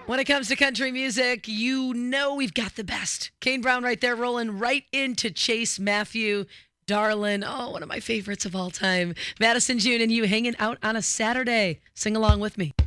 When it comes to country music, you know we've got the best. Kane Brown right there rolling right into Chase Matthew. Darlin', oh, one of my favorites of all time. Madison June and you hanging out on a Saturday. Sing along with me.